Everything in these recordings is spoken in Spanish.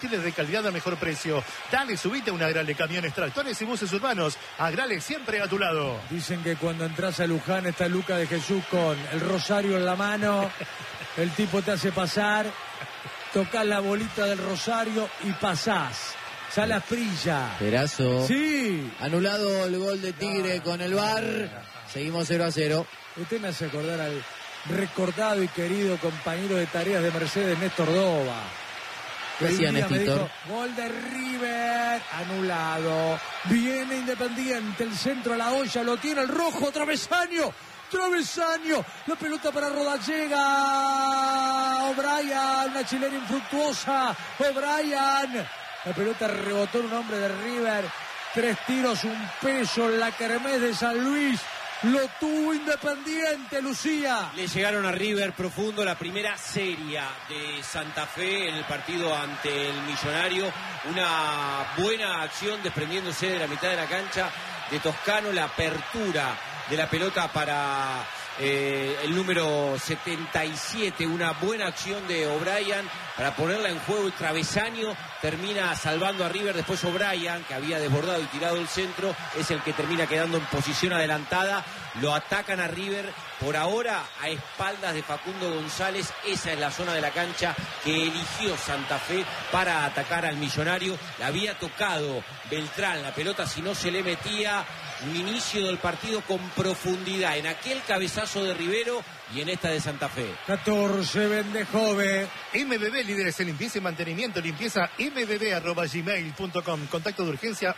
de calidad a mejor precio. Dale, subite a una Agrale Camiones, Tractores y Buses Urbanos. Agrale siempre a tu lado. Dicen que cuando entras a Luján está Luca de Jesús con el rosario en la mano. El tipo te hace pasar, tocas la bolita del rosario y pasás. Sale Asprilla. Perazo. Sí. Anulado el gol de Tigre con el VAR. Seguimos 0-0. Usted me hace acordar al recordado y querido compañero de tareas de Mercedes, Néstor Dova. ¿Qué hacía Néstor? Gol de River, anulado. Viene Independiente, el centro a la olla, lo tiene el rojo, travesaño, la pelota para Rodallega. O'Brien, una chilena infructuosa. O'Brien, la pelota rebotó en un hombre de River. 3 tiros, un peso en la kermés de San Luis. Lo tuvo Independiente, Lucía. Le llegaron a River profundo la primera serie de Santa Fe en el partido ante el Millonario. Una buena acción desprendiéndose de la mitad de la cancha de Toscano. La apertura de la pelota para el número 77. Una buena acción de O'Brien para ponerla en juego. El travesaño termina salvando a River. Después O'Brien, que había desbordado y tirado el centro, es el que termina quedando en posición adelantada. Lo atacan a River, por ahora a espaldas de Facundo González. Esa es la zona de la cancha que eligió Santa Fe para atacar al Millonario. La había tocado Beltrán, la pelota si no se le metía. Un inicio del partido con profundidad en aquel cabezazo de Rivero y en esta de Santa Fe. 14, Vendejove. MBB, líderes en limpieza y mantenimiento. Limpieza mbb@gmail.com. Contacto de urgencia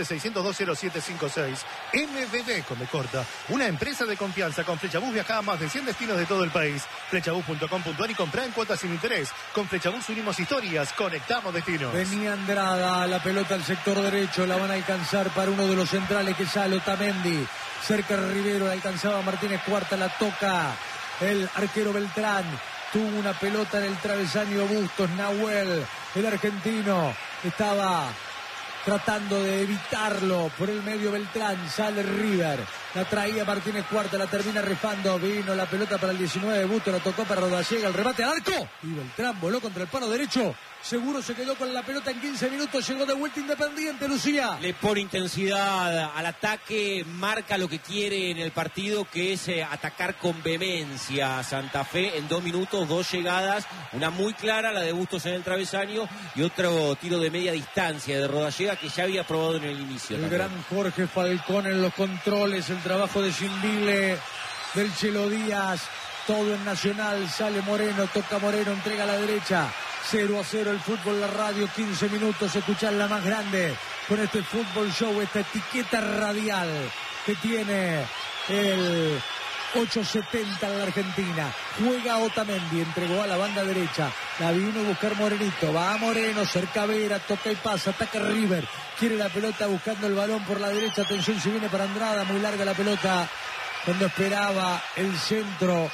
1176020756. MBB, come corta. Una empresa de confianza. Con Flechabús viaja a más de 100 destinos de todo el país. Flechabús.com.ar y compra en cuotas sin interés. Con Flechabús unimos historias, conectamos destinos. Venía Andrada, la pelota al sector derecho. La van a alcanzar para uno de los centrales que sale Otamendi. Cerca Rivero, la alcanzaba Martínez Cuarta, la toca el arquero Beltrán. Tuvo una pelota en el travesaño Bustos. Nahuel, el argentino, estaba tratando de evitarlo por el medio. Beltrán, sale River, la traía Martínez Cuarta, la termina rifando. Vino la pelota para el 19 de Bustos, la tocó para Rodallega, el remate al arco y Beltrán voló contra el palo derecho. Seguro se quedó con la pelota en 15 minutos. Llegó de vuelta Independiente, Lucía. Le pone intensidad al ataque, marca lo que quiere en el partido, que es atacar con vehemencia. Santa Fe en 2 minutos, 2 llegadas, una muy clara, la de Bustos en el travesaño, y otro tiro de media distancia de Rodallega que ya había probado en el inicio. El también. gran Jorge Falcón en los controles, el trabajo de Gindile, del Chelo Díaz, todo en Nacional. Sale Moreno, toca Moreno, entrega a la derecha. 0-0 el fútbol, la radio, 15 minutos, escuchar la más grande con este fútbol show, esta etiqueta radial que tiene el 870 en la Argentina. Juega Otamendi, entregó a la banda derecha, la vino a buscar Morenito, va a Moreno, cerca Vera, toca y pasa, ataca River, quiere la pelota buscando el balón por la derecha, atención si viene para Andrada, muy larga la pelota, cuando esperaba el centro.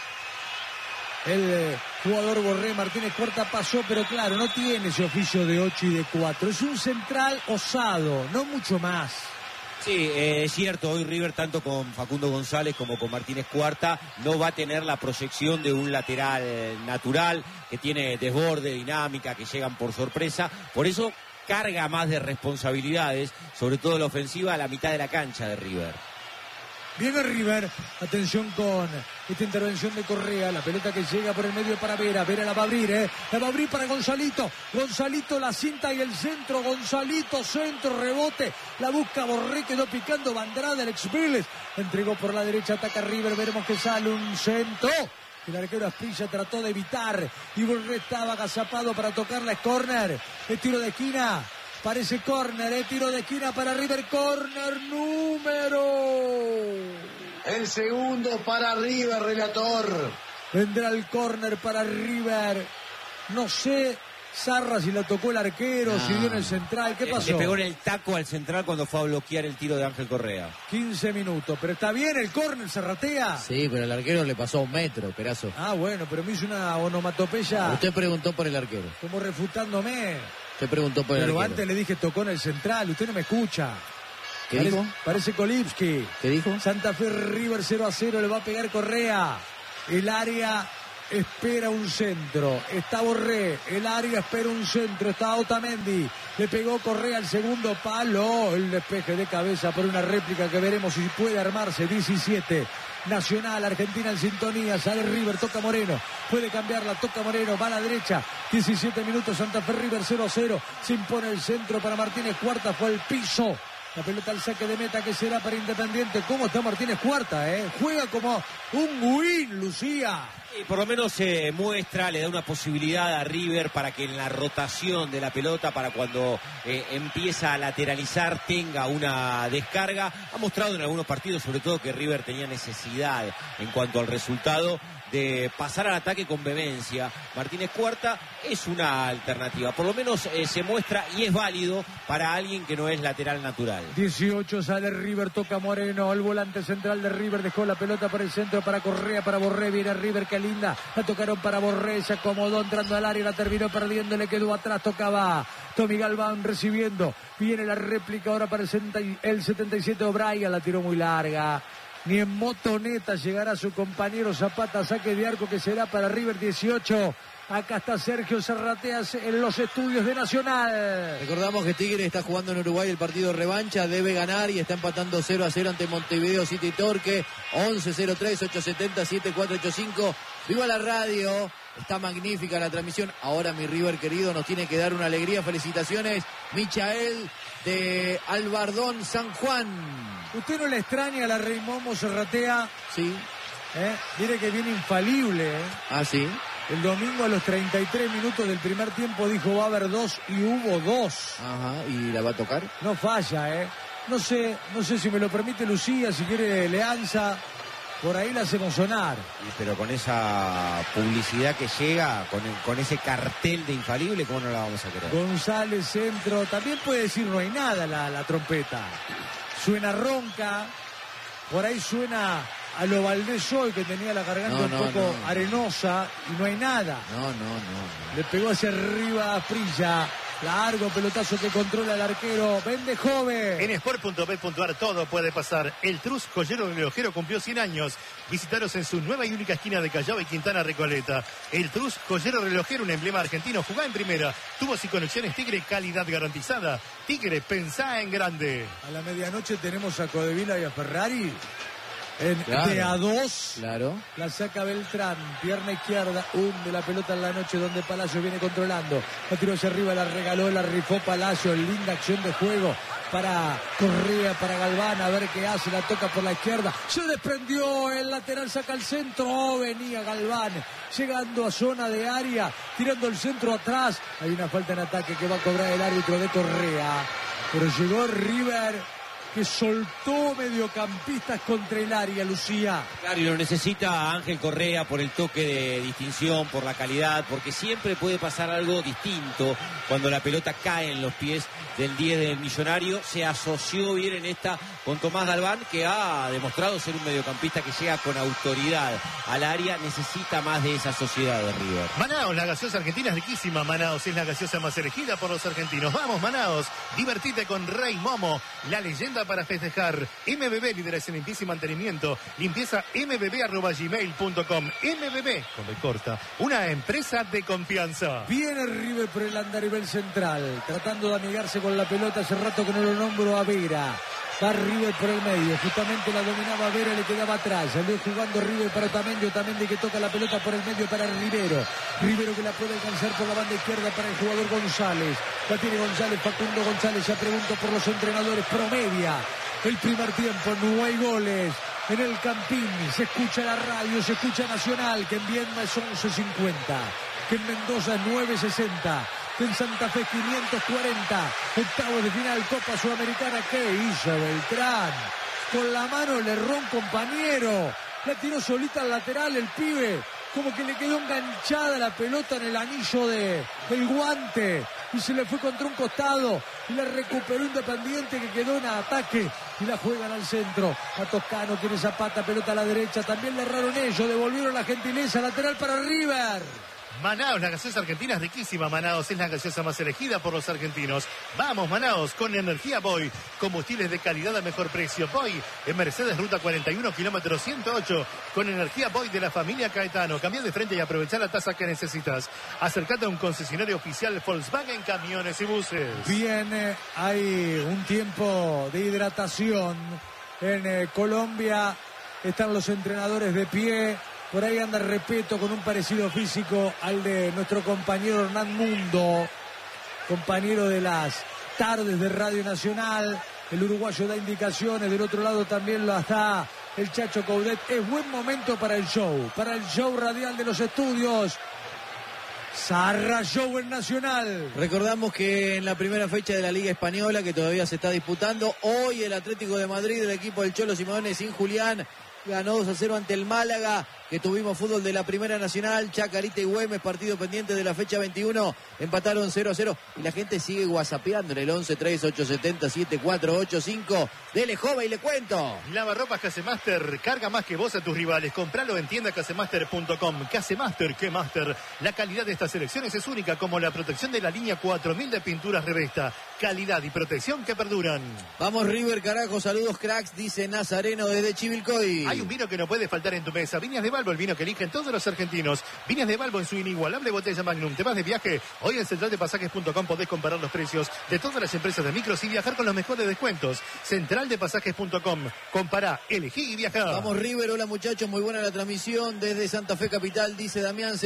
El jugador Borré, Martínez Cuarta pasó, pero claro, no tiene ese oficio de 8 y de 4. Es un central osado, no mucho más. Sí, es cierto, hoy River, tanto con Facundo González como con Martínez Cuarta, no va a tener la proyección de un lateral natural, que tiene desborde, dinámica, que llegan por sorpresa. Por eso carga más de responsabilidades, sobre todo la ofensiva, a la mitad de la cancha de River. Viene River, atención con esta intervención de Correa, la pelota que llega por el medio para Vera, Vera la va a abrir, la va a abrir para Gonzalito, Gonzalito la cinta y el centro, Gonzalito, centro, rebote, la busca Borré, quedó picando Bandrada, el ex Vélez, entregó por la derecha, ataca River, veremos que sale un centro. El arquero Asprilla trató de evitar y Borré estaba agazapado para tocarla, es córner, el tiro de esquina. Parece córner, tiro de esquina para River, córner número. El segundo para River, relator. Vendrá el córner para River. No sé, Zarra si lo tocó el arquero, si dio en el central, ¿qué pasó? Le pegó en el taco al central cuando fue a bloquear el tiro de Ángel Correa. 15 minutos, pero está bien el córner, Zarratea. Sí, pero el arquero le pasó a 1 metro, Perazo. Ah, bueno, pero me hizo una onomatopeya. Usted preguntó por el arquero. Como refutándome. Usted preguntó por el arquero. Pero antes le dije tocó en el central, usted no me escucha. ¿Qué dijo? Parece Kolipski. ¿Qué dijo? Santa Fe River 0-0, le va a pegar Correa. El área espera un centro, está Borré, el área espera un centro, está Otamendi, le pegó Correa al segundo palo, el despeje de cabeza por una réplica que veremos si puede armarse. 17, Nacional, Argentina en sintonía, sale River, toca Moreno, puede cambiarla, toca Moreno, va a la derecha, 17 minutos, Santa Fe River 0-0, se impone el centro para Martínez Cuarta, fue al piso. La pelota al saque de meta que será para Independiente. ¿Cómo está Martínez Cuarta? Juega como un win, Lucía. Y por lo menos se muestra, le da una posibilidad a River para que en la rotación de la pelota, para cuando empieza a lateralizar, tenga una descarga. Ha mostrado en algunos partidos, sobre todo, que River tenía necesidad en cuanto al resultado de pasar al ataque con vehemencia. Martínez Cuarta es una alternativa, por lo menos se muestra y es válido para alguien que no es lateral natural. 18, sale River, toca Moreno, el volante central de River dejó la pelota por el centro para Correa, para Borré, viene River, qué linda, la tocaron para Borré, se acomodó entrando al área, la terminó perdiendo, le quedó atrás, tocaba Tommy Galván recibiendo, viene la réplica ahora para el 77, O'Brien, la tiró muy larga. Ni en motoneta llegará su compañero Zapata, saque de arco que será para River. 18. Acá está Sergio Zarrateas en los estudios de Nacional. Recordamos que Tigre está jugando en Uruguay el partido revancha, debe ganar y está empatando 0-0 ante Montevideo City Torque. 11-03-870-7485. ¡Viva la radio! Está magnífica la transmisión. Ahora mi River querido nos tiene que dar una alegría. Felicitaciones, Michael de Albardón, San Juan. ¿Usted no le extraña a la Rey Momo Zarratea? Sí. Mire que viene infalible. Ah, sí. El domingo a los 33 minutos del primer tiempo dijo va a haber 2 y hubo 2. Ajá, ¿y la va a tocar? No falla, No sé si me lo permite Lucía, si quiere Leanza. Por ahí la hacemos sonar. Pero con esa publicidad que llega, con ese cartel de infalible, ¿cómo no la vamos a querer? González, centro. También puede decir no hay nada la trompeta. Suena ronca. Por ahí suena a lo Valdés hoy, que tenía la garganta un poco arenosa. Y no hay nada. No. Le pegó hacia arriba a Prilla. Largo pelotazo que controla el arquero. Vende joven. En sport.bet.ar todo puede pasar. El Trus Joyero Relojero cumplió 100 años. Visitaros en su nueva y única esquina de Callao y Quintana Recoleta. El Trus Joyero Relojero, un emblema argentino. Jugá en primera. Tubos y conexiones Tigre, calidad garantizada. Tigre, pensá en grande. A la medianoche tenemos a Codevila y a Ferrari. De A2, claro. La saca Beltrán, pierna izquierda, hunde la pelota en la noche donde Palacio viene controlando, la tiró hacia arriba, la regaló, la rifó Palacio, linda acción de juego para Correa, para Galván, a ver qué hace, la toca por la izquierda, se desprendió, el lateral saca el centro, venía Galván, llegando a zona de área, tirando el centro atrás, hay una falta en ataque que va a cobrar el árbitro de Correa, pero llegó River, que soltó mediocampistas contra el área, Lucía. Claro, y lo necesita Ángel Correa por el toque de distinción, por la calidad, porque siempre puede pasar algo distinto cuando la pelota cae en los pies del 10 del Millonario. Se asoció bien en esta con Tomás Galván, que ha demostrado ser un mediocampista que llega con autoridad al área. Necesita más de esa sociedad de River. Manaos, la gaseosa argentina es riquísima. Manaos es la gaseosa más elegida por los argentinos. Vamos, Manaos, divertite con Rey Momo, la leyenda para festejar. MBB, líderes en limpieza y mantenimiento. Limpieza mbb@gmail.com. MBB, con B corta, una empresa de confianza. Viene River por el andarivel central, tratando de amigarse con la pelota. Hace rato que no lo nombro a Vera. Va River por el medio, justamente la dominaba Vera, le quedaba atrás, salió jugando River para Otamendi, Otamendi que toca la pelota por el medio para Rivero que la puede alcanzar por la banda izquierda para el jugador González, la tiene González, Facundo González, ya pregunto por los entrenadores, promedia el primer tiempo, no hay goles en el Campín, se escucha la radio, se escucha Nacional, que en Viedma es 11.50, que en Mendoza es 9.60, en Santa Fe 540, octavos de final, Copa Sudamericana. ¿Qué hizo Beltrán? Con la mano le erró un compañero, la tiró solita al lateral el pibe, como que le quedó enganchada la pelota en el anillo del guante y se le fue contra un costado y la recuperó Independiente, que quedó en ataque y la juegan al centro. A Toscano, tiene Zapata, pelota a la derecha, también le erraron ellos, devolvieron la gentileza, lateral para River. Manaos, la gaseosa argentina es riquísima. Manaos es la gaseosa más elegida por los argentinos. Vamos, Manaos, con energía Boy. Combustibles de calidad a mejor precio. Boy, en Mercedes, ruta 41, kilómetro 108. Con energía Boy de la familia Caetano. Cambia de frente y aprovechar la tasa que necesitas. Acércate a un concesionario oficial Volkswagen Camiones y Buses. Bien, hay un tiempo de hidratación en Colombia. Están los entrenadores de pie. Por ahí anda Repeto con un parecido físico al de nuestro compañero Hernán Mundo, compañero de las tardes de Radio Nacional. El uruguayo da indicaciones, del otro lado también lo está el Chacho Coudet. Es buen momento para el show radial de los estudios. Sarra Show en Nacional. Recordamos que en la primera fecha de la Liga Española, que todavía se está disputando, hoy el Atlético de Madrid, el equipo del Cholo Simeone sin Julián, ganó 2-0 ante el Málaga, que tuvimos fútbol de la Primera Nacional. Chacarita y Güemes, partido pendiente de la fecha 21, empataron 0-0 y la gente sigue whatsappeando en el 11-3870-7485. Dele, joven, y le cuento. Lavarropas Casemaster, carga más que vos a tus rivales. Compralo en tiendacasemaster.com. Casemaster, que Master. La calidad de estas selecciones es única, como la protección de la línea 4000 de pinturas Revesta. Calidad y protección que perduran. Vamos River, carajo, saludos cracks, dice Nazareno desde Chivilcoy. Hay un vino que no puede faltar en tu mesa. Viñas de Balbo, el vino que eligen todos los argentinos. Viñas de Balbo en su inigualable botella Magnum. ¿Te vas de viaje? Hoy en centraldepasajes.com podés comparar los precios de todas las empresas de micros y viajar con los mejores descuentos. Centraldepasajes.com. Compará, elegí y viajá. Vamos River, hola muchachos, muy buena la transmisión desde Santa Fe Capital, dice Damián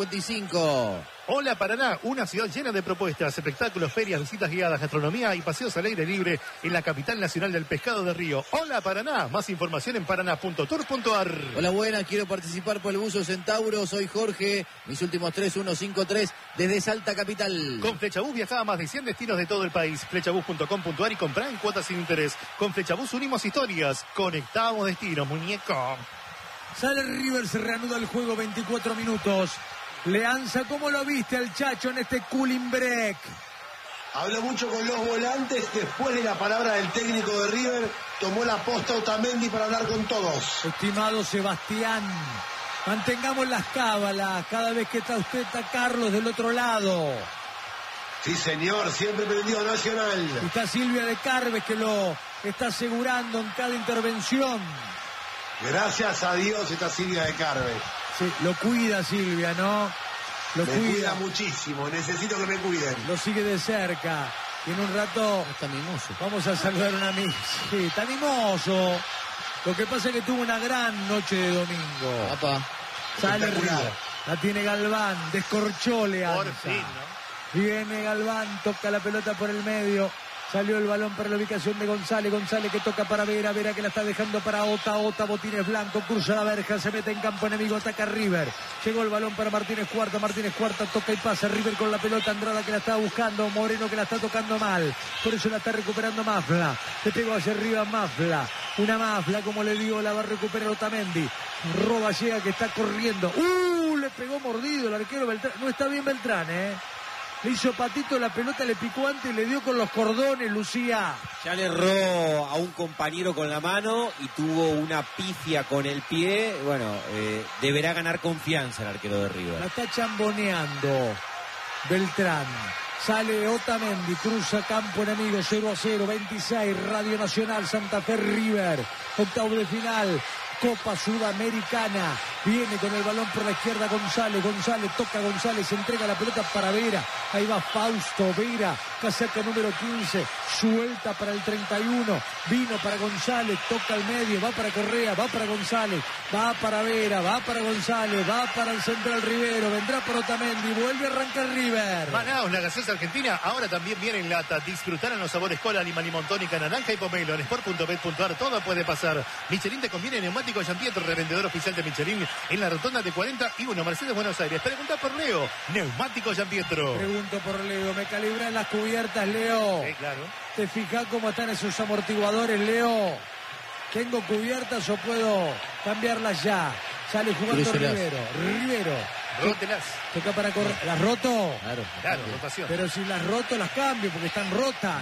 055. Hola Paraná, una ciudad llena de propuestas, espectáculos, ferias, visitas guiadas, gastronomía y paseos al aire libre en la capital nacional del pescado de Río. Hola Paraná, más información en paraná.tour.ar. Hola buenas, quiero participar por el buzo Centauro, soy Jorge, mis últimos 3153 desde Salta Capital. Con Flechabús viajaba a más de 100 destinos de todo el país. Flechabús.com.ar y comprá en cuotas sin interés. Con Flechabús unimos historias, conectamos destinos, muñeco. Sale River, se reanuda el juego, 24 minutos. Leanza, ¿cómo lo viste al Chacho en este cooling break? Habló mucho con los volantes. Después de la palabra del técnico de River, tomó la posta Otamendi para hablar con todos. Estimado Sebastián, mantengamos las cábalas. Cada vez que está usted, está Carlos del otro lado. Sí, señor, siempre prendido Nacional. Está Silvia de Carves, que lo está asegurando en cada intervención. Gracias a Dios está Silvia de Carves. Sí, lo cuida Silvia, ¿no? Lo cuida muchísimo, necesito que me cuiden. Lo sigue de cerca. Y en un rato está mimoso. Vamos a saludar a un amigo. Sí, está mimoso. Lo que pasa es que tuvo una gran noche de domingo. Papá. Sale River. La tiene Galván, descorchó Leanza. Por fin, ¿no? Viene Galván, toca la pelota por el medio. Salió el balón para la ubicación de González. González que toca para Vera. Vera que la está dejando para Ota. Botines Blanco. Cruza la verja. Se mete en campo enemigo. Ataca River. Llegó el balón para Martínez Cuarta. Martínez Cuarta toca y pasa. River con la pelota. Andrada que la está buscando. Moreno que la está tocando mal. Por eso la está recuperando Mafla. Le pegó hacia arriba Mafla. Una Mafla, como le digo, la va a recuperar Otamendi. Roba llega que está corriendo. Le pegó mordido el arquero Beltrán. No está bien Beltrán, Le hizo patito la pelota, le picó antes y le dio con los cordones, Lucía. Ya le erró a un compañero con la mano y tuvo una pifia con el pie. Bueno, deberá ganar confianza el arquero de River. La está chamboneando Beltrán. Sale Otamendi, cruza campo enemigo, 0-0, 26, Radio Nacional, Santa Fe, River. Octavo de final. Copa Sudamericana, viene con el balón por la izquierda González, toca González, entrega la pelota para Vera, ahí va Fausto Vera, casaca número 15, suelta para el 31, vino para González, toca al medio, va para Correa, va para González, va para Vera, va para González, va para el central Rivero, vendrá por Otamendi, vuelve a arrancar River. Manaos, la gaseosa argentina, ahora también viene en lata. Disfrutarán los sabores cola, lima, limón, tónica, naranja y pomelo. En sport.bet.ar todo puede pasar. Michelin te conviene neumático Jean-Pietro, revendedor oficial de Michelin en la rotonda de 41, Mercedes, Buenos Aires. Pregunta por Leo, neumático Jean-Pietro. Pregunto por Leo, ¿me calibran las cubiertas, Leo? Sí, claro. ¿Te fijas cómo están esos amortiguadores, Leo? ¿Tengo cubiertas o puedo cambiarlas ya? Sale jugando Rivero. Rótelas. Toca para correr. ¿Las roto? Claro, rotación. Pero si las roto, las cambio porque están rotas.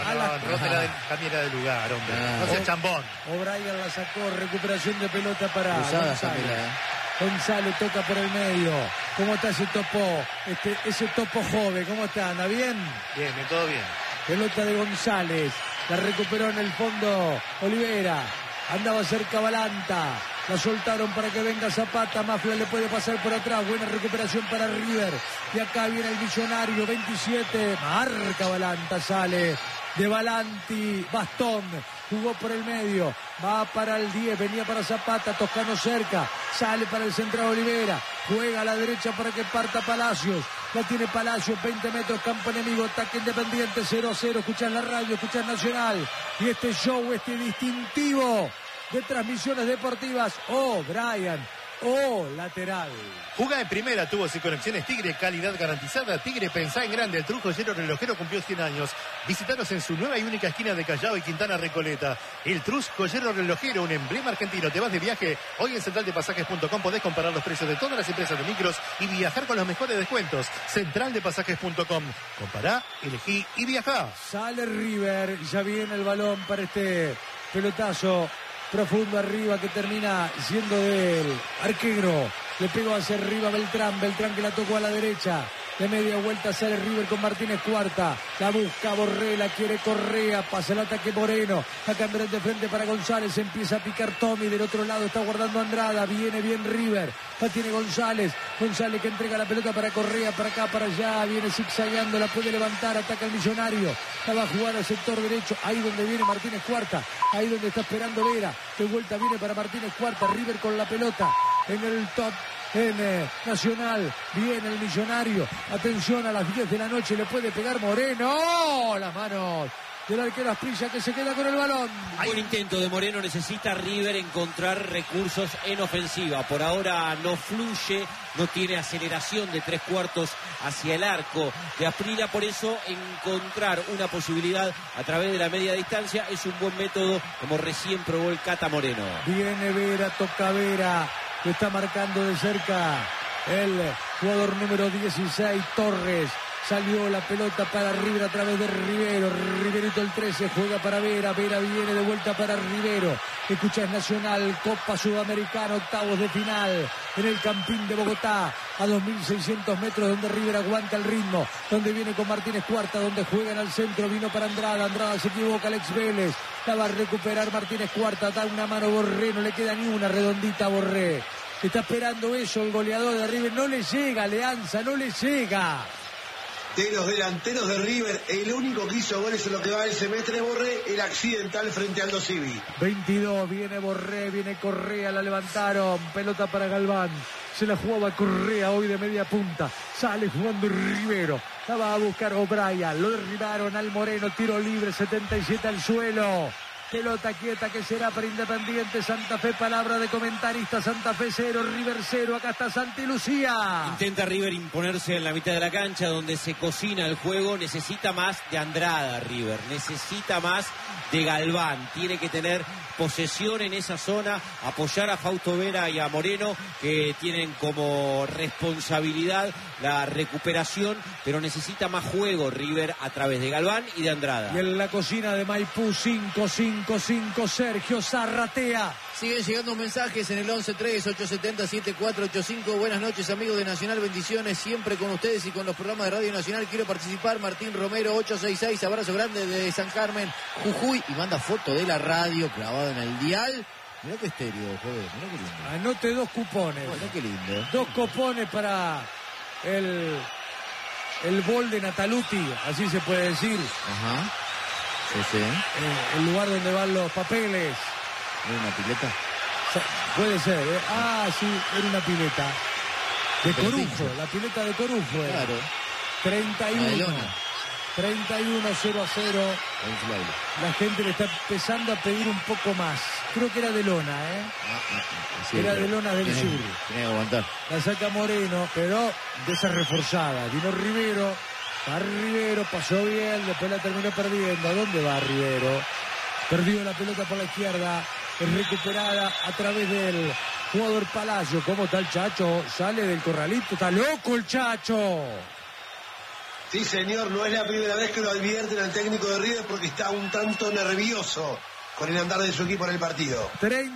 Cámbiala de lugar, hombre. No seas chambón. O'Brien la sacó, recuperación de pelota para Cruzada, González. González toca por el medio. ¿Cómo está ese topo? Ese topo joven, ¿cómo está? ¿Anda bien? Bien, todo bien. Pelota de González. La recuperó en el fondo Olivera. Andaba cerca Balanta. La soltaron para que venga Zapata. Mafla le puede pasar por atrás. Buena recuperación para River. Y acá viene el Millonario. 27. Marca Balanta. Sale de Balanti. Bastón. Jugó por el medio. Va para el 10. Venía para Zapata. Toscano cerca. Sale para el central Olivera. Juega a la derecha para que parta Palacios. La tiene Palacios. 20 metros. Campo enemigo. Ataque Independiente. 0-0. Escuchás la radio. Escuchás Nacional. Y este show, este distintivo de transmisiones deportivas. Oh, Brian. Oh, lateral. Jugá en primera, tuvo sin conexiones Tigre, calidad garantizada. Tigre, pensá en grande. El Trus Joyero Relojero cumplió 100 años. Visítanos en su nueva y única esquina de Callao y Quintana Recoleta. El Trus Joyero Relojero, un emblema argentino. Te vas de viaje. Hoy en centraldepasajes.com podés comparar los precios de todas las empresas de micros y viajar con los mejores descuentos. Centraldepasajes.com. Compará, elegí y viajá. Sale River. Ya viene el balón para este pelotazo profundo arriba que termina siendo del arquero. Le pegó hacia arriba Beltrán que la tocó a la derecha. De media vuelta sale River con Martínez Cuarta. La busca Borré, la quiere Correa. Pasa el ataque Moreno. La cambian de frente para González. Empieza a picar Tommy. Del otro lado está guardando Andrada. Viene bien River. La tiene González. González que entrega la pelota para Correa. Para acá, para allá. Viene zigzagueando. La puede levantar. Ataca el Millonario. La va a jugar al sector derecho. Ahí donde viene Martínez Cuarta. Ahí donde está esperando Vera. De vuelta viene para Martínez Cuarta. River con la pelota en el top. En Nacional viene el Millonario. Atención, a las 10 de la noche le puede pegar Moreno. Las manos del arquero Asprilla que se queda con el balón. Hay un intento de Moreno. Necesita River encontrar recursos en ofensiva. Por ahora no fluye, no tiene aceleración de 3/4 hacia el arco de Asprilla. Por eso encontrar una posibilidad a través de la media distancia es un buen método, como recién probó el Cata Moreno. Viene Vera, toca Vera. Lo está marcando de cerca el jugador número 16, Torres. Salió la pelota para River a través de Rivero. Riverito el 13 juega para Vera. Vera viene de vuelta para Rivero. Escuchás Nacional, Copa Sudamericana, octavos de final. En el Campín de Bogotá, a 2.600 metros, donde River aguanta el ritmo. Donde viene con Martínez Cuarta, donde juegan al centro. Vino para Andrada. Andrada se equivoca, Alex Vélez. La va a recuperar Martínez Cuarta. Da una mano Borré. No le queda ni una redondita a Borré. Está esperando eso el goleador de River. No le llega, Alianza, no le llega. De los delanteros de River, el único que hizo goles en lo que va del semestre, Borré, el accidental frente al Aldo Civi. 22, viene Borré, viene Correa, la levantaron. Pelota para Galván. Se la jugaba Correa hoy de media punta. Sale jugando Rivero. La va a buscar O'Brien. Lo derribaron al Moreno. Tiro libre, 77 al suelo. Pelota quieta que será para Independiente Santa Fe. Palabra de comentarista. Santa Fe 0, River 0. Acá está Santi Lucía. Intenta River imponerse en la mitad de la cancha donde se cocina el juego. Necesita más de Andrada River. Necesita más de Galván. Tiene que tener posesión en esa zona. Apoyar a Fausto Vera y a Moreno, que tienen como responsabilidad la recuperación. Pero necesita más juego River a través de Galván y de Andrada. Y en la cocina de Maipú 5-5. Sergio Zarratea. Siguen llegando mensajes en el 11-3-870-7485. Buenas noches, amigos de Nacional. Bendiciones siempre con ustedes y con los programas de Radio Nacional. Quiero participar. Martín Romero, 866. Abrazo grande de San Carmen, Jujuy. Y manda foto de la radio clavada en el dial. Mirá qué estéreo, joder. Mirá qué lindo. Anote 2 cupones. Mirá qué lindo. 2 cupones para el bol de Nataluti. Así se puede decir. Ajá. Sí. El lugar donde van los papeles. ¿Era una pileta? Puede ser, ¿eh? Ah, sí, era una pileta. De Corujo, la pileta de Corujo era. Claro. 31. 0-0. La gente le está empezando a pedir un poco más. Creo que era de lona, ¿eh? Sí, era de lona del sur. Tiene que aguantar. La saca Moreno, pero de esa reforzada. Vino Rivero. Va Rivero, pasó bien, después la terminó perdiendo. ¿A dónde va Rivero? Perdió la pelota por la izquierda. Es recuperada a través del jugador Palacio. ¿Cómo está el Chacho? Sale del corralito. Está loco el Chacho. Sí, señor, no es la primera vez que lo advierten al técnico de River porque está un tanto nervioso. con el andar de su equipo en el partido.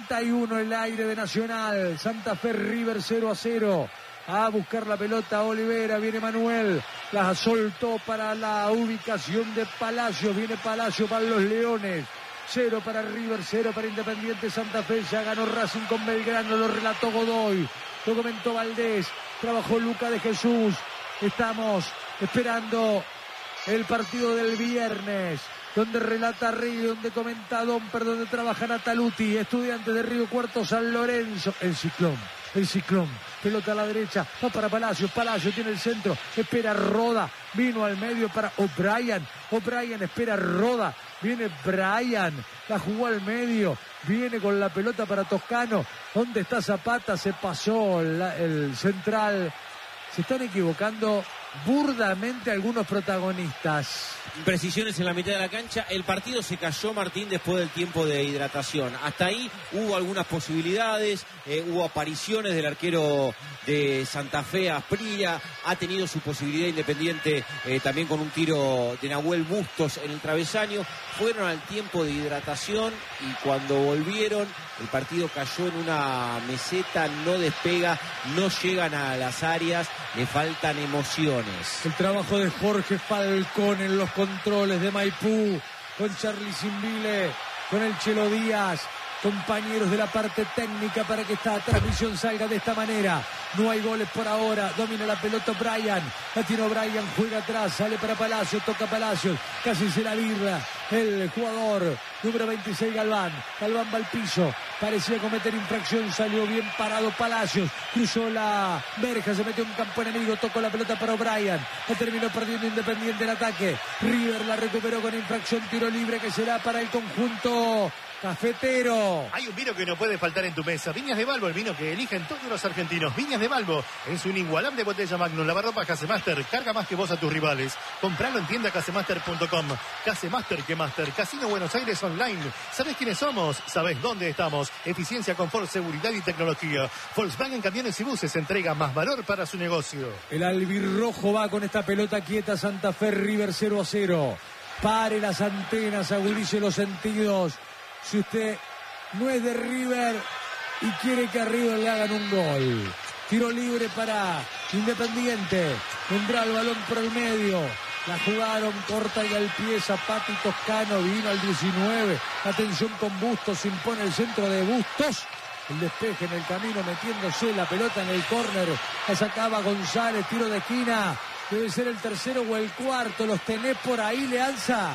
31 el aire de Nacional. Santa Fe River 0-0. A buscar la pelota Olivera, viene Manuel, la soltó para la ubicación de Palacios, viene Palacio para los Leones. 0 para River, 0 para Independiente Santa Fe, ya ganó Racing con Belgrano, lo relató Godoy, lo comentó Valdés, trabajó Luca de Jesús. Estamos esperando el partido del viernes, donde relata Rey, donde comenta Domper, donde trabaja Nataluti, Estudiantes de Río Cuarto, San Lorenzo, el Ciclón, pelota a la derecha, va para Palacio tiene el centro, espera Roda, vino al medio para O'Brien espera Roda, viene Brian, la jugó al medio, viene con la pelota para Toscano, ¿dónde está Zapata? Se pasó el central, se están equivocando burdamente algunos protagonistas. Imprecisiones en la mitad de la cancha. El partido se cayó, Martín, después del tiempo de hidratación. Hasta ahí hubo algunas posibilidades, hubo apariciones del arquero de Santa Fe, Asprilla, ha tenido su posibilidad Independiente también con un tiro de Nahuel Bustos en el travesaño. Fueron al tiempo de hidratación y cuando volvieron el partido cayó en una meseta, no despega, no llegan a las áreas, le faltan emociones. El trabajo de Jorge Falcón en los controles de Maipú, con Charly Simbile, con el Chelo Díaz, compañeros de la parte técnica para que esta transmisión salga de esta manera. No hay goles por ahora, domina la pelota Brian, la tiene Brian, juega atrás, sale para Palacios, toca Palacios, casi se la birra el jugador número 26 Galván va al piso, parecía cometer infracción, salió bien parado Palacios, cruzó la verja, se metió en un campo enemigo, tocó la pelota para O'Brien, la terminó perdiendo Independiente en ataque, River la recuperó con infracción, tiro libre que será para el conjunto cafetero. Hay un vino que no puede faltar en tu mesa. Viñas de Balbo, el vino que eligen todos los argentinos. Viñas de Balbo, en su inigualable botella Magnum. Lavarropa Casemaster, carga más que vos a tus rivales. Compralo en tienda casemaster.com. Casemaster que Master. Casino Buenos Aires Online. ¿Sabés quiénes somos? ¿Sabés dónde estamos? Eficiencia, confort, seguridad y tecnología. Volkswagen Camiones y Buses entrega más valor para su negocio. El albirrojo va con esta pelota quieta. Santa Fe River 0-0. Pare las antenas, agudice los sentidos. Si usted no es de River y quiere que a River le hagan un gol. Tiro libre para Independiente. Vendrá el balón por el medio. La jugaron corta y al pie. Zapata y Toscano. Vino al 19. Atención con Bustos. Se impone el centro de Bustos. El despeje en el camino metiéndose la pelota en el córner. La sacaba González. Tiro de esquina. Debe ser el tercero o el cuarto. Los tenés por ahí, Leanza.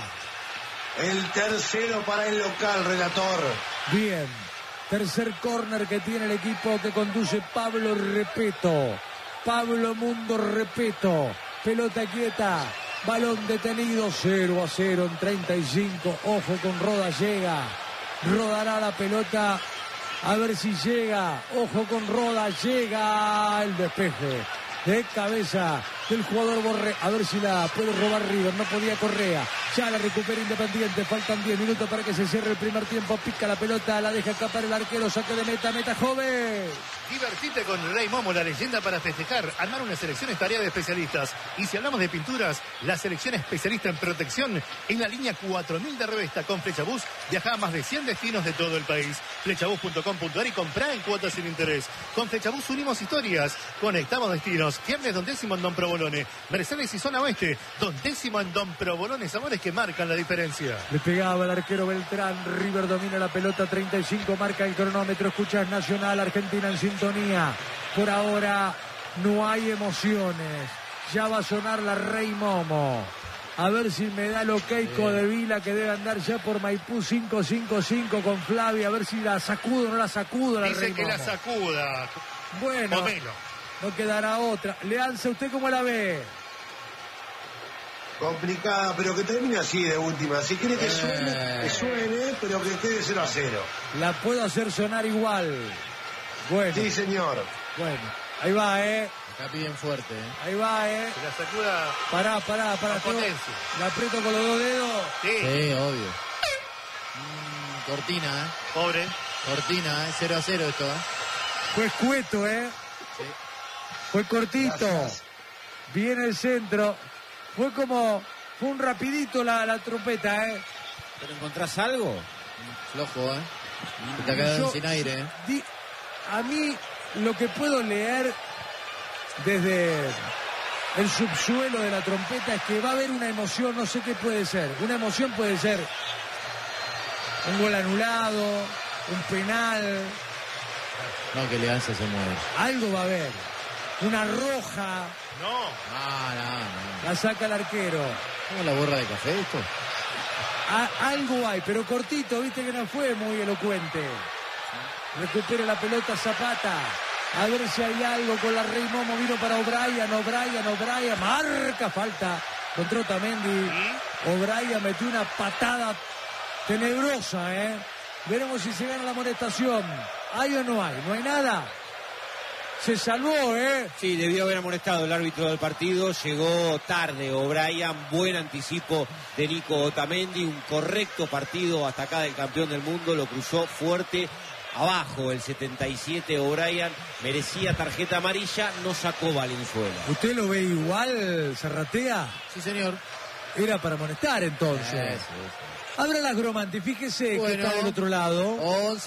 El tercero para el local, relator. Bien, tercer córner que tiene el equipo que conduce Pablo Repeto. Pablo Mundo Repeto. Pelota quieta, balón detenido, 0-0 en 35. Ojo con Roda, llega. Rodará la pelota, a ver si llega. Ojo con Roda, llega el despeje de cabeza del jugador Borré, a ver si la puede robar River, no podía Correa, ya la recupera Independiente, faltan 10 minutos para que se cierre el primer tiempo, pica la pelota, la deja escapar el arquero, saque de meta joven. Divertite con Rey Momo, la leyenda para festejar. Armar una selección es tarea de especialistas. Y si hablamos de pinturas, la selección especialista en protección en la línea 4000 de Revesta con Flechabús viaja a más de 100 destinos de todo el país. Flechabús.com.ar y comprá en cuotas sin interés. Con Flechabús unimos historias, conectamos destinos. Fiambre Don Décimo en Don Provolone. Mercedes y Zona Oeste, Don Décimo en Don Provolone. Sabores que marcan la diferencia. Le pegaba el arquero Beltrán. River domina la pelota, 35, marca el cronómetro. Escuchas Nacional, Argentina en sintonía. Por ahora no hay emociones. Ya va a sonar la Rey Momo. A ver si me da el ok de Vila, que debe andar ya por Maipú 555 con Flavia. A ver si la sacudo o no la sacudo la Dice Rey que Momo. la sacuda. Bueno, Pomelo. no quedará otra. Leanza, ¿usted cómo la ve? Complicada, pero que termine así de última. Si quiere que suene, pero que quede 0-0. La puedo hacer sonar igual. Bueno. Sí, señor. Bueno, ahí va, Acá piden fuerte, Ahí va, Que la sacuda. Pará. Con potencia. La aprieto con los dos dedos. Sí. Sí, obvio. Cortina, Pobre. Cortina, 0-0 esto, Fue escueto, Sí. Fue cortito. Gracias. Viene el centro. Fue un rapidito la trompeta, ¿Pero encontrás algo? Flojo, Se está quedando sin aire, A mí, lo que puedo leer desde el subsuelo de la trompeta es que va a haber una emoción, no sé qué puede ser. Una emoción puede ser un gol anulado, un penal. No, que Elegancia se mueve. Algo va a haber. Una roja. No. La saca el arquero. ¿Cómo la borra de café esto? Algo hay, pero cortito, viste que no fue muy elocuente. Recupera la pelota Zapata. A ver si hay algo con la Rey Momo. Vino para O'Brien. Marca falta contra Otamendi. O'Brien metió una patada tenebrosa, Veremos si se gana la amonestación. ¿Hay o no hay? ¿No hay nada? Se salvó, Sí, debió haber amonestado el árbitro del partido. Llegó tarde O'Brien. Buen anticipo de Nico Otamendi. Un correcto partido hasta acá del campeón del mundo. Lo cruzó fuerte. Abajo el 77 O'Brien. Merecía tarjeta amarilla. No sacó Valenzuela. ¿Usted lo ve igual, Zarratea? Sí, señor. Era para amonestar entonces. Abra las Gromanti, fíjese que está del otro lado.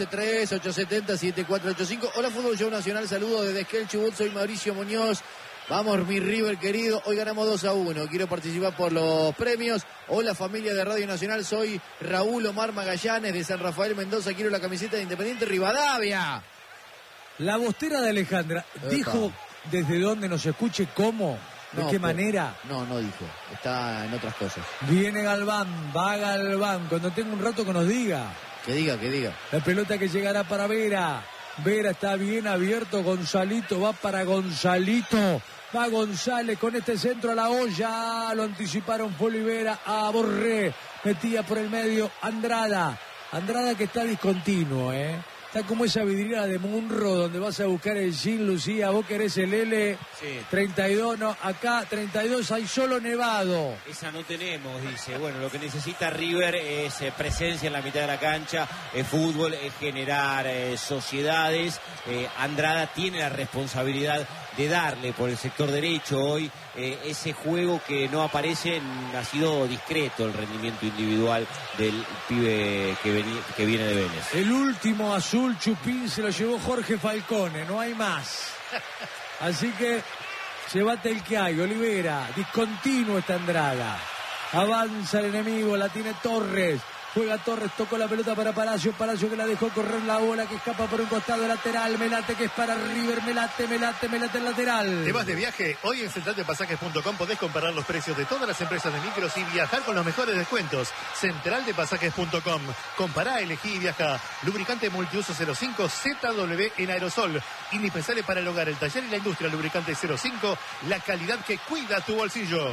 11-3-870-7485. Hola, Fútbol Show Nacional. Saludos desde Esquel Chubut. Soy Mauricio Muñoz. Vamos, mi River querido. Hoy ganamos 2-1. Quiero participar por los premios. Hola, familia de Radio Nacional. Soy Raúl Omar Magallanes de San Rafael Mendoza. Quiero la camiseta de Independiente Rivadavia. La bostera de Alejandra dijo desde dónde nos escuche, cómo. ¿De qué manera? No dijo. Está en otras cosas. Viene Galván, va Galván. Cuando tenga un rato que nos diga. Que diga. La pelota que llegará para Vera. Vera está bien abierto. Gonzalito va para Gonzalito. Va González con este centro a la olla. Lo anticiparon Olivera a Borré. Metía por el medio Andrada. Andrada que está discontinuo, Está como esa vidriera de Munro donde vas a buscar el Gin, Lucía. Vos querés el L. Sí. 32, no. Acá 32 hay solo Nevado. Esa no tenemos, dice. Bueno, lo que necesita River es presencia en la mitad de la cancha, es fútbol, es generar sociedades. Andrada tiene la responsabilidad de darle por el sector derecho hoy ese juego que no aparece. Ha sido discreto el rendimiento individual del pibe que viene de Vélez. El último azul chupín se lo llevó Jorge Falcone, no hay más. Así que llévate el que hay. Olivera, discontinuo está Andrada. Avanza el enemigo, la tiene Torres. Juega Torres, tocó la pelota para Palacio. Palacio que la dejó correr la bola, que escapa por un costado lateral. Melate que es para River. Melate el lateral. ¿Te vas de viaje? Hoy en centraldepasajes.com podés comparar los precios de todas las empresas de micros y viajar con los mejores descuentos. Centraldepasajes.com. Compará, elegí y viaja. Lubricante multiuso 05 ZW en aerosol. Indispensable para el hogar, el taller y la industria. Lubricante 05. La calidad que cuida tu bolsillo.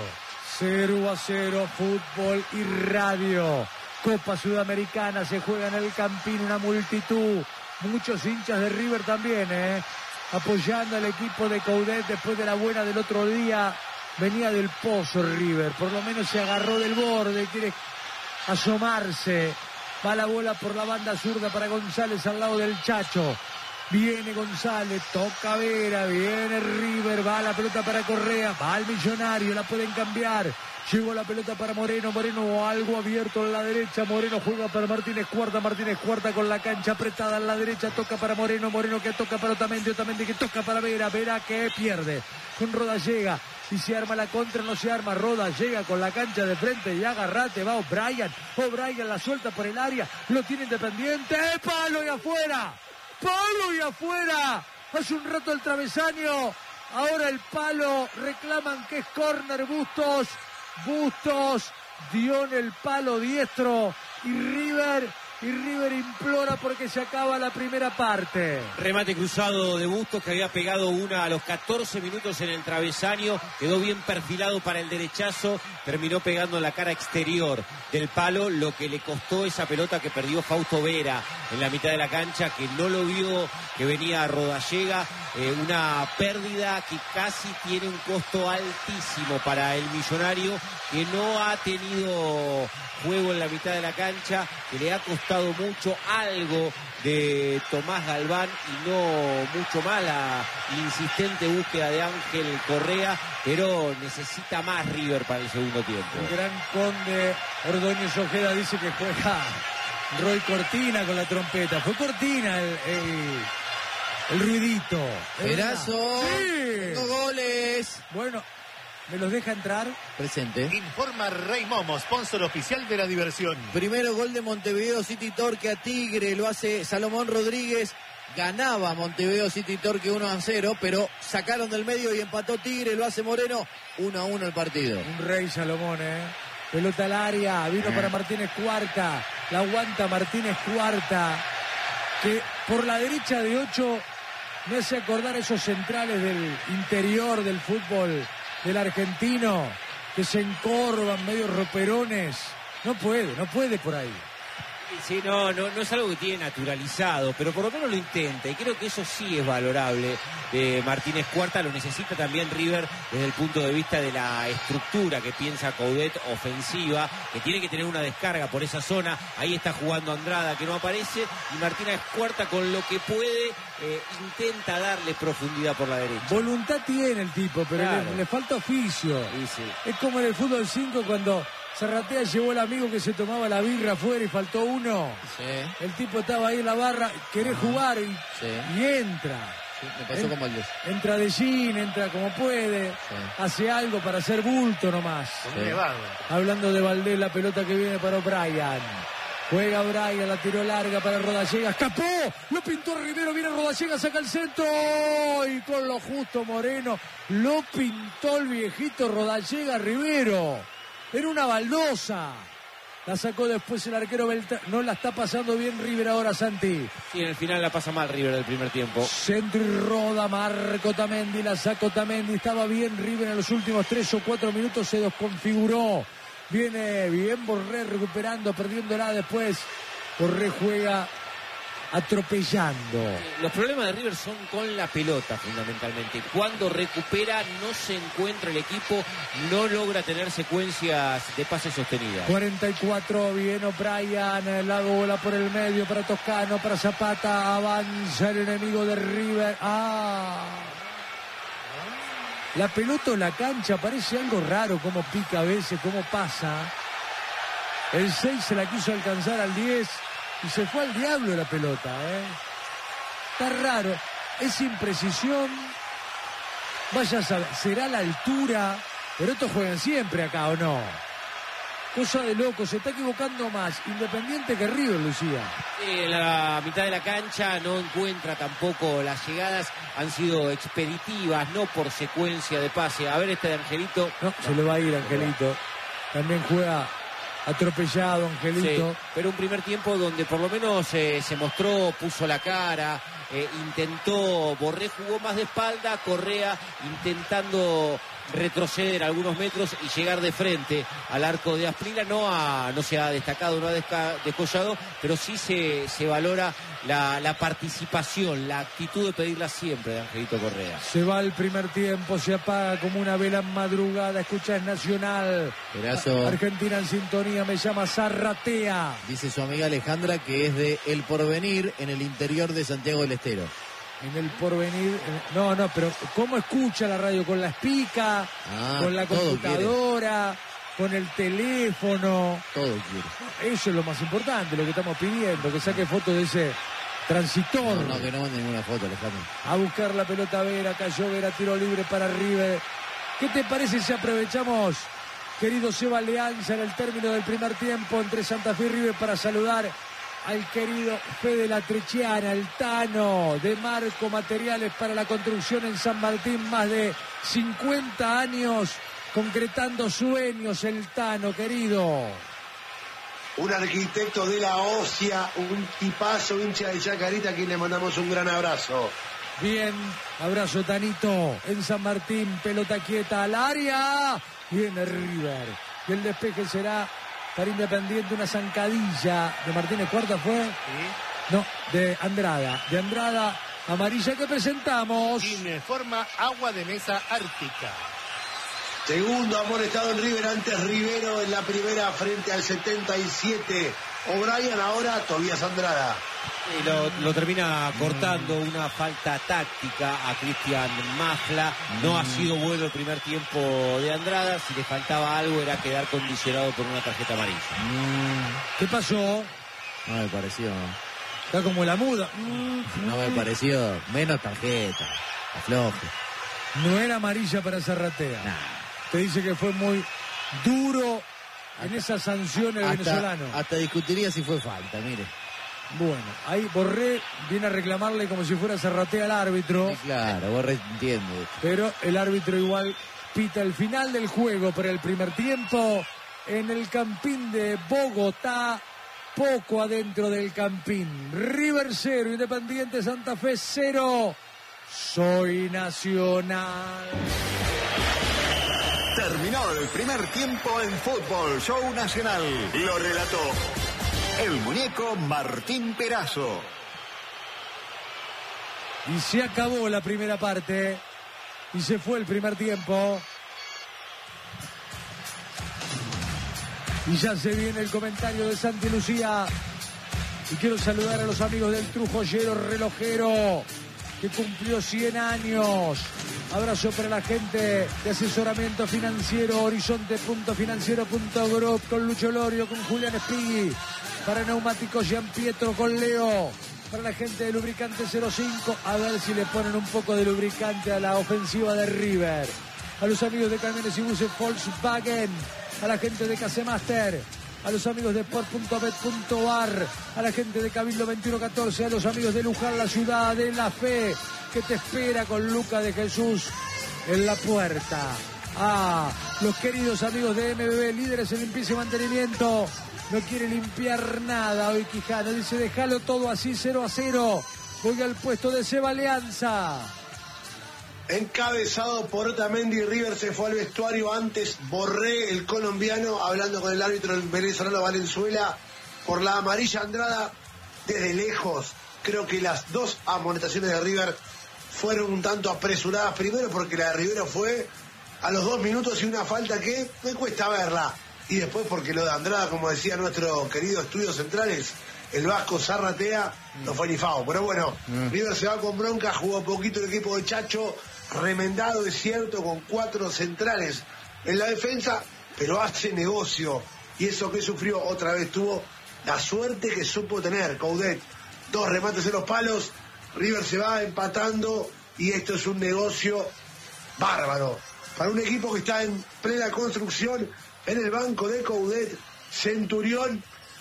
0-0, fútbol y radio. Copa Sudamericana, se juega en el Campín, una multitud, muchos hinchas de River también, apoyando al equipo de Coudet después de la buena del otro día. Venía del pozo River, por lo menos se agarró del borde, quiere asomarse. Va la bola por la banda zurda para González al lado del Chacho. Viene González, toca Vera, viene River, va la pelota para Correa, va el Millonario, la pueden cambiar. Llegó la pelota para Moreno, algo abierto en la derecha, Moreno juega para Martínez Cuarta con la cancha apretada en la derecha, toca para Moreno que toca para Otamendi que toca para Vera que pierde. Con Roda llega, y se arma la contra, no se arma, Roda llega con la cancha de frente y agarrate, va O'Brien la suelta por el área, lo tiene Independiente, palo y afuera. Hace un rato el travesaño, ahora el palo, reclaman que es córner. Bustos dio en el palo diestro y River implora porque se acaba la primera parte. Remate cruzado de Bustos que había pegado una a los 14 minutos en el travesaño, quedó bien perfilado para el derechazo, terminó pegando en la cara exterior del palo, lo que le costó esa pelota que perdió Fausto Vera en la mitad de la cancha, que no lo vio, que venía a Rodallega, una pérdida que casi tiene un costo altísimo para el Millonario, que no ha tenido juego en la mitad de la cancha, que le ha costado mucho, algo de Tomás Galván y no mucho más la insistente búsqueda de Ángel Correa, pero necesita más River para el segundo tiempo. El gran Conde Ordóñez Ojeda dice que juega Roy Cortina con la trompeta. Fue Cortina el ruidito. Perazo. Sí. 5 goles. Bueno, ¿me los deja entrar? Presente. Informa Rey Momo, sponsor oficial de la diversión. Primero gol de Montevideo City Torque a Tigre, lo hace Salomón Rodríguez. Ganaba Montevideo City Torque 1-0, pero sacaron del medio y empató Tigre, lo hace Moreno. 1-1 el partido. Un rey Salomón, pelota al área, vino para Martínez Cuarta, la aguanta Martínez Cuarta, que por la derecha de 8 me hace acordar esos centrales del interior del fútbol del argentino, que se encorvan medio roperones. No puede por ahí. Sí, no es algo que tiene naturalizado, pero por lo menos lo intenta, y creo que eso sí es valorable de Martínez Cuarta. Lo necesita también River desde el punto de vista de la estructura que piensa Coudet ofensiva, que tiene que tener una descarga por esa zona. Ahí está jugando Andrada, que no aparece, y Martínez Cuarta con lo que puede intenta darle profundidad por la derecha. Voluntad tiene el tipo, pero claro, le falta oficio. Sí. Es como en el fútbol 5 cuando Zarratea llevó al amigo que se tomaba la birra afuera y faltó uno. Sí. El tipo estaba ahí en la barra, querés jugar y entra. Sí, me pasó como el 10. Entra de jean, entra como puede, hace algo para hacer bulto nomás. Hablando de Valdés, la pelota que viene para O'Brien. Juega O'Brien, la tiró larga para Rodallega, escapó, lo pintó Rivero, viene Rodallega, saca el centro y con lo justo Moreno, lo pintó el viejito Rodallega Rivero. Era una baldosa. La sacó después el arquero Beltrán. No la está pasando bien River ahora, Santi. Sí, en el final la pasa mal River del primer tiempo. Centro y roda, Marco Tamendi, la sacó Tamendi. Estaba bien River en los últimos 3 o 4 minutos, se desconfiguró. Viene bien Borré recuperando, perdiéndola después. Borré juega atropellando. Los problemas de River son con la pelota fundamentalmente. Cuando recupera no se encuentra el equipo, no logra tener secuencias de pases sostenidas. 44, viene O'Brien, la bola por el medio para Toscano, para Zapata, avanza el enemigo de River. La pelota o la cancha parece algo raro, cómo pica a veces, cómo pasa. El 6 se la quiso alcanzar al 10 y se fue al diablo la pelota, Está raro, es imprecisión. Vaya a saber, será la altura, pero estos juegan siempre acá, ¿o no? Cosa de loco, se está equivocando más Independiente que River, Lucía. En la mitad de la cancha no encuentra tampoco las llegadas, han sido expeditivas, no por secuencia de pase. A ver este de Angelito. No, se le va a ir Angelito. También juega atropellado Angelito. Sí, pero un primer tiempo donde por lo menos se mostró, puso la cara, intentó, Borré jugó más de espalda, Correa intentando retroceder algunos metros y llegar de frente al arco de Asprilla. No se ha destacado, no ha descollado, pero sí se valora la participación, la actitud de pedirla siempre de Angelito Correa. Se va el primer tiempo, se apaga como una vela en madrugada. Escucha, es Nacional. Perazo. Argentina en sintonía, me llama Zarratea. Dice su amiga Alejandra que es de El Porvenir, en el interior de Santiago del Estero. En El Porvenir. No, pero ¿cómo escucha la radio? ¿Con la espica? ¿Con la computadora? ¿Con el teléfono? Todo quiere. Eso es lo más importante, lo que estamos pidiendo, que saque fotos de ese transitor. No, que no mande ninguna foto, Alejandro. A buscar la pelota Vera, cayó Vera, tiro libre para River. ¿Qué te parece si aprovechamos, querido Seba Leanza, en el término del primer tiempo entre Santa Fe y River para saludar al querido Fede Latrechiana, el Tano de Marco Materiales para la Construcción en San Martín, más de 50 años concretando sueños, el Tano, querido. Un arquitecto de la ósea, un tipazo, hincha de Chacarita, a quien le mandamos un gran abrazo. Bien, abrazo Tanito, en San Martín, pelota quieta al área, viene River, y el despeje será para Independiente, una zancadilla de Martínez Cuarta fue. ¿Sí? No, de Andrada, amarilla que presentamos. Informa Agua de Mesa Ártica. Segundo amonestado en River, antes Rivero en la primera frente al 77. O'Brien ahora Tobías Andrada. Y lo termina cortando, una falta táctica a Cristian Mafla. No ha sido bueno el primer tiempo de Andrada. Si le faltaba algo era quedar condicionado por una tarjeta amarilla. ¿Qué pasó? No me pareció. Está como la muda. No me pareció. Menos tarjeta. Afloje. No era amarilla para Zarratea. Nah. Te dice que fue muy duro en esa sanción el venezolano. Hasta discutiría si fue falta, mire. Bueno, ahí Borré viene a reclamarle como si fuera Zarratea al árbitro. Sí, claro, Borré entiende. Pero el árbitro igual pita el final del juego para el primer tiempo en el Campín de Bogotá, poco adentro del Campín. River 0, Independiente Santa Fe 0. Soy Nacional. Terminó el primer tiempo en Fútbol Show Nacional. Lo relató el muñeco Martín Perazo. Y se acabó la primera parte. Y se fue el primer tiempo. Y ya se viene el comentario de Santi Lucía. Y quiero saludar a los amigos del Trujollero Relojero, que cumplió 100 años. Abrazo para la gente de asesoramiento financiero, horizonte.financiero.group, con Lucho Lorio, con Julián Espigui. Para neumáticos Gian Pietro con Leo. Para la gente de lubricante 05, a ver si le ponen un poco de lubricante a la ofensiva de River. A los amigos de camiones y buses Volkswagen. A la gente de Casemaster. A los amigos de sport.bet.ar, a la gente de Cabildo 2114, a los amigos de Luján, la ciudad de la fe, que te espera con Luca de Jesús en la puerta. A los queridos amigos de MBB, líderes en limpieza y mantenimiento. No quiere limpiar nada hoy Quijano, dice déjalo todo así 0-0. Voy al puesto de Seba Alianza. Encabezado por Otamendi, River se fue al vestuario antes. Borré, el colombiano, hablando con el árbitro el venezolano Valenzuela por la amarilla Andrada. Desde lejos, creo que las dos amonestaciones de River fueron un tanto apresuradas. Primero porque la de Rivero fue a los 2 minutos y una falta que me cuesta verla. Y después porque lo de Andrada, como decía nuestro querido Estudios Centrales, el vasco Zarratea, no fue ni fao. Pero bueno, River se va con bronca, jugó poquito el equipo de Chacho, remendado, es cierto, con 4 centrales en la defensa, pero hace negocio. Y eso que sufrió, otra vez tuvo la suerte que supo tener Coudet. 2 remates en los palos, River se va empatando y esto es un negocio bárbaro. Para un equipo que está en plena construcción, en el banco de Coudet, Centurión,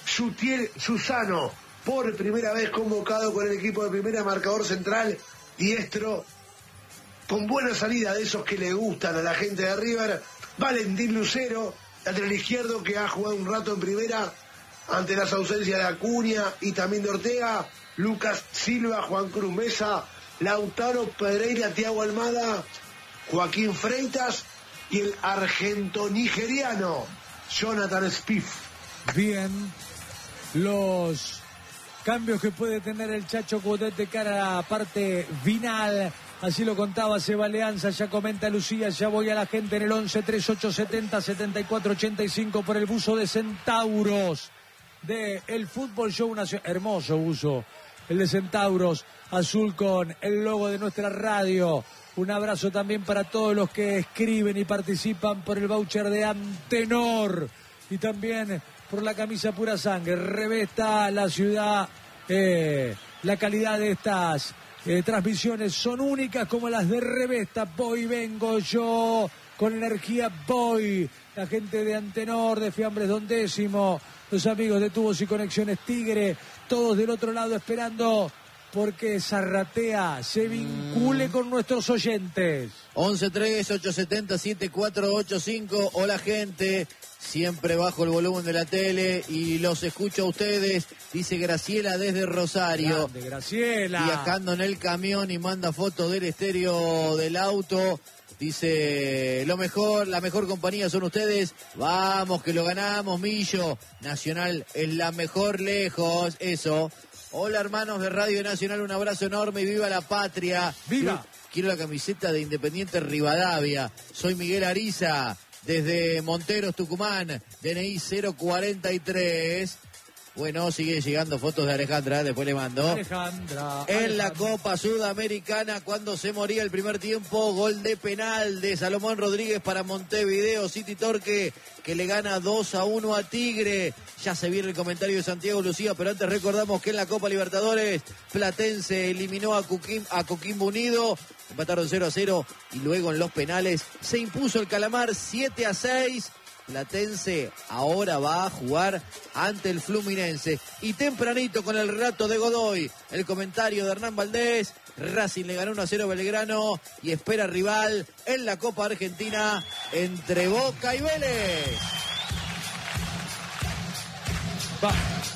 Susano, por primera vez convocado con el equipo de primera, marcador central, diestro, con buena salida de esos que le gustan a la gente de River. Valentín Lucero, lateral izquierdo, que ha jugado un rato en primera ante las ausencias de Acuña y también de Ortega. Lucas Silva, Juan Cruz Mesa, Lautaro Pereira, Thiago Almada, Joaquín Freitas y el argento-nigeriano Jonathan Spiff. Bien, los cambios que puede tener el Chacho Coudet de cara a la parte final. Así lo contaba Seba Alianza, ya comenta Lucía, ya voy a la gente en el 11-3870-7485 por el buzo de Centauros de el Fútbol Show Nacional. Hermoso buzo, el de Centauros, azul con el logo de nuestra radio. Un abrazo también para todos los que escriben y participan por el voucher de Antenor y también por la camisa Pura Sangre. Revesta la ciudad, la calidad de estas transmisiones son únicas como las de Revesta. Voy, vengo yo, con energía voy. La gente de Antenor, de Fiambres Don Décimo, los amigos de Tubos y Conexiones Tigre, todos del otro lado esperando porque Zarratea se vincule con nuestros oyentes. 11-3-870-7485. Hola gente, siempre bajo el volumen de la tele y los escucho a ustedes, dice Graciela desde Rosario. Grande, Graciela. Viajando en el camión y manda fotos del estéreo del auto. Dice, la mejor compañía son ustedes. Vamos que lo ganamos, Millo. Nacional es la mejor lejos, eso. Hola hermanos de Radio Nacional, un abrazo enorme y viva la patria. ¡Viva! Quiero la camiseta de Independiente Rivadavia. Soy Miguel Ariza, desde Monteros, Tucumán, DNI 043. Bueno, sigue llegando fotos de Alejandra, después le mando. Alejandra. En la Copa Sudamericana, cuando se moría el primer tiempo, gol de penal de Salomón Rodríguez para Montevideo City Torque, que le gana 2-1 a Tigre. Ya se viene el comentario de Santiago Lucía, pero antes recordamos que en la Copa Libertadores, Platense eliminó a Coquimbo Unido, empataron 0-0 y luego en los penales se impuso el Calamar 7-6. Platense ahora va a jugar ante el Fluminense. Y tempranito con el relato de Godoy, el comentario de Hernán Valdés, Racing le ganó 1-0 Belgrano y espera rival en la Copa Argentina entre Boca y Vélez. Va.